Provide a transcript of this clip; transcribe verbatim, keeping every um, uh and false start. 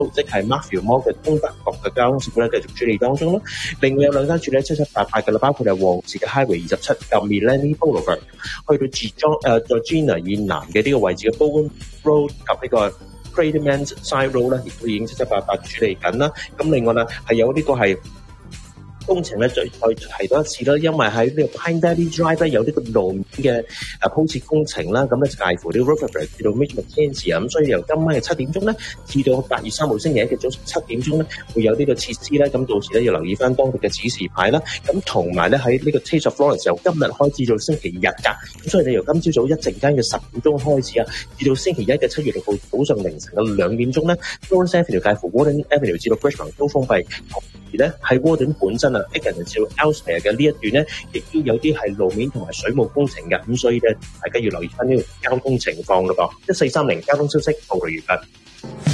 即係 Markfield Mall嘅東北角嘅交通事故咧，繼續處理當中啦。另外有兩單處理七七八八嘅啦，包括係旺角嘅 Highway 二十七及 Millennium Boulevard，去到 George 誒 Georgina 以南嘅呢個位置嘅 Bowen Road 及呢個 Cradleman Side Road 咧，亦都已經七七八八處理緊啦。咁另外咧係有呢個係工程咧，再再提多一次啦，因為喺呢個 Pine Valley Drive 咧有呢個路面嘅誒鋪設工程啦，咁咧就介乎呢個 Rutherford 至到 Mitch McKenzie 啊，咁所以由今晚嘅七點鐘咧，至到八月三號星期一嘅早上七點鐘咧，會有呢個設施咧，咁到時咧要留意翻當地嘅指示牌啦，咁同埋咧喺呢個 Taste of Florence 由今日開始到星期日㗎，咁所以你由今朝早一陣間嘅十點鐘開始啊，至到星期一嘅七月六號早上凌晨嘅兩點鐘咧 Florence Avenue 介乎 Warden Avenue 至到 Bridgemont 都封閉。而咧喺 Warden 本身啊 ，Eglinton 至到 Ellesmere 嘅呢一段咧，亦都有啲係路面同埋水務工程嘅，咁所以咧大家要留意翻呢個交通情況咯噃。一四三零交通消息報告完畢。